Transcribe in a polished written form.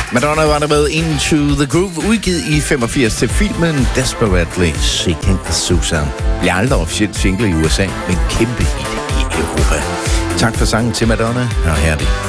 Madonna var der med Into the Groove, udgivet i 85 til filmen Desperately Seeking Susan. Bliver aldrig officielt single i USA, men kæmpe hit i Europa. Tak for sangen til Madonna, og her er det